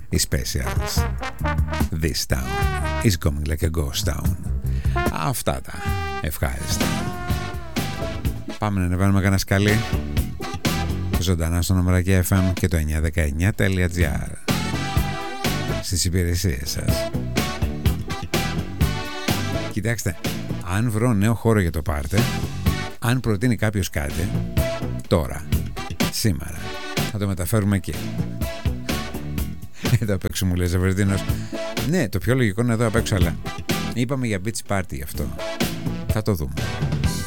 οι Specials. This town is coming like a ghost town. Αυτά τα ευχάριστα. Πάμε να ανεβαίνουμε κανένα σκαλί. Ζωντανά στο νούμερακι FM και το 919.gr στις υπηρεσίες σας. Κοιτάξτε, αν βρω νέο χώρο για το πάρτε, αν προτείνει κάποιος κάτι, τώρα, σήμερα, θα το μεταφέρουμε εκεί. Εδώ απ' έξω μου λέει Ζαβερδίνος. Ναι, το πιο λογικό είναι εδώ απ' έξω, αλλά είπαμε για beach party γι' αυτό. Θα το δούμε.